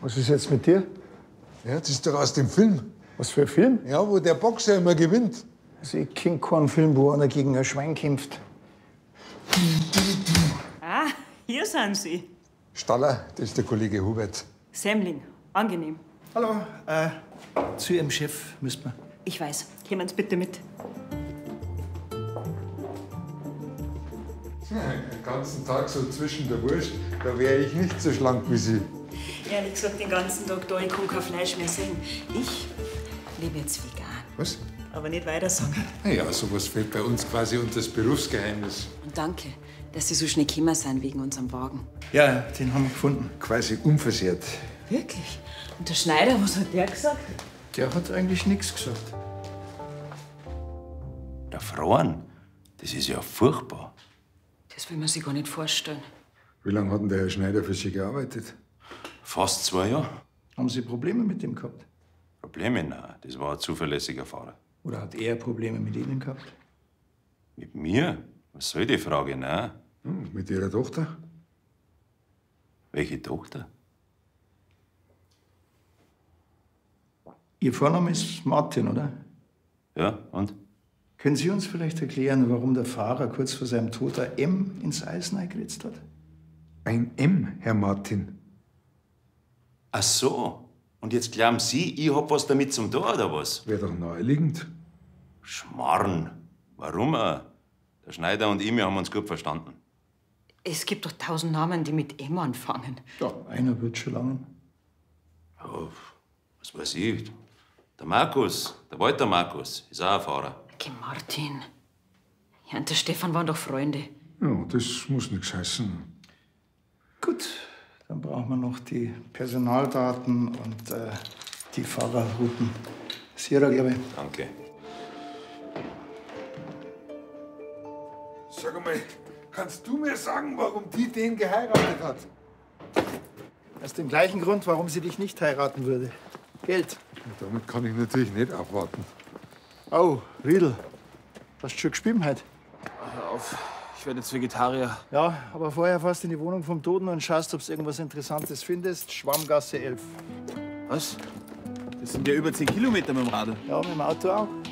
Was ist jetzt mit dir? Ja, das ist doch aus dem Film. Was für ein Film? Ja, wo der Boxer immer gewinnt. Also ich kenn keinen Film, wo einer gegen ein Schwein kämpft. Ah, hier sind Sie. Staller, das ist der Kollege Hubert. Semling, angenehm. Hallo, zu Ihrem Chef müsst wir. Ich weiß. Kommen Sie bitte mit. Den ganzen Tag so zwischen der Wurst, da wäre ich nicht so schlank wie Sie. Ehrlich gesagt, den ganzen Tag da, ich kann kein Fleisch mehr sehen. Ich lebe jetzt vegan. Was? Aber nicht weiter sagen. Naja, sowas fällt bei uns quasi unter das Berufsgeheimnis. Und danke, dass Sie so schnell gekommen sind wegen unserem Wagen. Ja, den haben wir gefunden. Quasi unversehrt. Wirklich? Und der Schneider, was hat der gesagt? Der hat eigentlich nichts gesagt. Der Frauen, das ist ja furchtbar. Das will man sich gar nicht vorstellen. Wie lange hat denn der Herr Schneider für Sie gearbeitet? Fast 2 Jahre. Haben Sie Probleme mit dem gehabt? Probleme? Nein, das war ein zuverlässiger Fahrer. Oder hat er Probleme mit Ihnen gehabt? Mit mir? Was soll die Frage? Nein. Mit Ihrer Tochter? Welche Tochter? Ihr Vorname ist Martin, oder? Ja, und? Können Sie uns vielleicht erklären, warum der Fahrer kurz vor seinem Tod ein M ins Eisen eingeritzt hat? Ein M, Herr Martin. Ach so. Und jetzt glauben Sie, ich hab was damit zum tun, oder was? Wäre doch naheliegend. Schmarrn. Warum? Der Schneider und ich, wir haben uns gut verstanden. Es gibt doch 1000 Namen, die mit M anfangen. Ja, einer wird schon langen. Ja, was weiß ich. Der Markus, der Walter Markus, ist auch ein Fahrer. Okay, Martin. Ja, und der Stefan waren doch Freunde. Ja, das muss nichts heißen. Gut, dann brauchen wir noch die Personaldaten und die Fahrerrouten. Sierra, glaube ich. Danke. Sag mal, kannst du mir sagen, warum die den geheiratet hat? Aus dem gleichen Grund, warum sie dich nicht heiraten würde. Geld. Und damit kann ich natürlich nicht abwarten. Oh, Riedl. Hast du schon gespielt heute? Hör auf, ich werde jetzt Vegetarier. Ja, aber vorher fährst du in die Wohnung vom Toten und schaust, ob du irgendwas Interessantes findest. Schwammgasse 11. Was? Das sind ja über 10 Kilometer mit dem Radl. Ja, mit dem Auto auch.